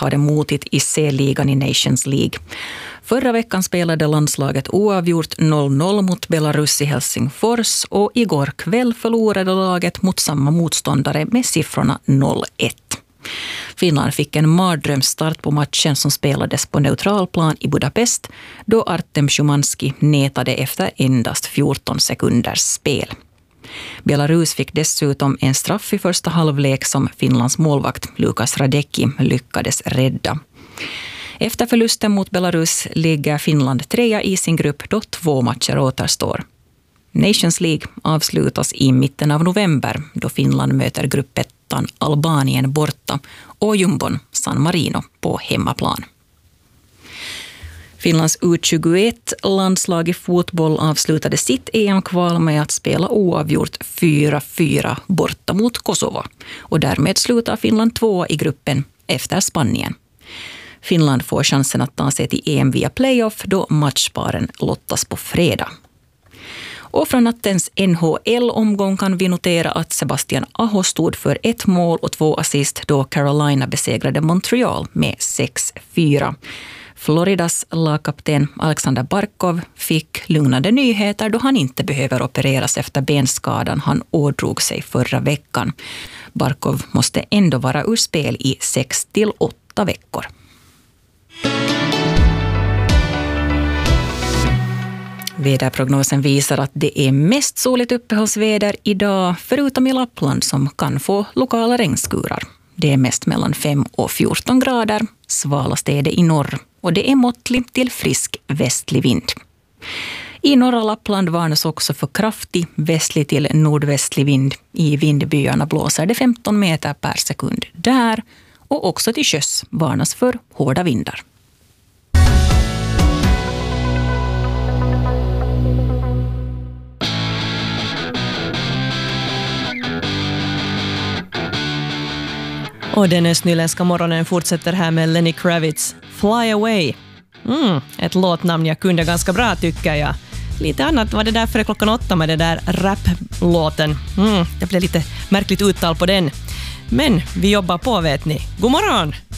har det motigt i C-ligan i Nations League. Förra veckan spelade landslaget oavgjort 0-0 mot Belarus i Helsingfors och igår kväll förlorade laget mot samma motståndare med siffrorna 0-1. Finland fick en mardrömsstart på matchen som spelades på neutralplan i Budapest då Artem Szymanski nätade efter endast 14 sekunders spel. Belarus fick dessutom en straff i första halvlek som Finlands målvakt Lukas Radecki lyckades rädda. Efter förlusten mot Belarus ligger Finland 3 i sin grupp då 2 matcher återstår. Nations League avslutas i mitten av november då Finland möter gruppettan Albanien borta och jumbon San Marino på hemmaplan. Finlands U21-landslag i fotboll avslutade sitt EM-kval med att spela oavgjort 4-4 borta mot Kosovo. Och därmed slutar Finland 2 i gruppen efter Spanien. Finland får chansen att ta sig till EM via playoff då matchparen lottas på fredag. Och från nattens NHL-omgång kan vi notera att Sebastian Aho stod för 1 mål och 2 assist då Carolina besegrade Montreal med 6-4. Floridas lagkapten Alexander Barkov fick lugnande nyheter då han inte behöver opereras efter benskadan han ådrog sig förra veckan. Barkov måste ändå vara ur spel i 6 till 8 veckor. Väderprognosen visar att det är mest soligt uppehållsväder idag förutom i Lappland som kan få lokala regnskurar. Det är mest mellan 5 och 14 grader, svalast är det i norr och det är måttlig till frisk västlig vind. I norra Lappland varnas också för kraftig västlig till nordvästlig vind. I vindbyarna blåser det 15 meter per sekund där och också till sjöss varnas för hårda vindar. Och den östnyländska morgonen fortsätter här med Lenny Kravitz, Fly Away. Ett låtnamn jag kunde ganska bra tycker jag. Lite annat var det där före klockan 8 med det där rap-låten. Det blev lite märkligt uttal på den. Men vi jobbar på vet ni. God morgon!